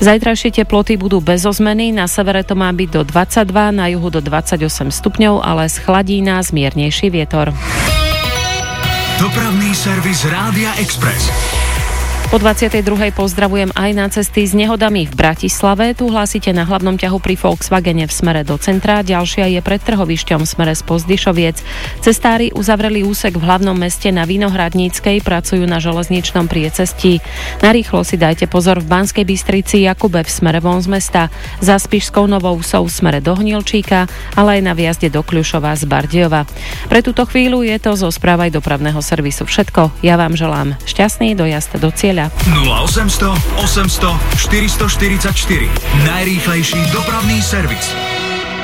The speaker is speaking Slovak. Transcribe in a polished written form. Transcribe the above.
Zajtrajšie teploty budú bez zmeny, na severe to má byť do 22, na juhu do 28 stupňov, ale schladí nás miernejší vietor. Dopravný servis Rádia Express. Po 22. pozdravujem aj na cesty s nehodami v Bratislave. Tu hlásite na hlavnom ťahu pri Volkswagene v smere do centra. Ďalšia je pred trhovišťom v smere z Pozdyšoviec. Cestári uzavreli úsek v hlavnom meste na Vinohradníckej, pracujú na železničnom priecestí. Narýchlo si dajte pozor v Banskej Bystrici Jakube v smere von z mesta, za Spišskou Novou Vsou v smere do Hnilčíka, ale aj na vjazde do Kľušova z Bardejova. Pre túto chvíľu je to zo správ aj dopravného servisu všetko. Ja vám želám šťastný dojazd do cieľa. 0800 800 444. Najrýchlejší dopravný servis.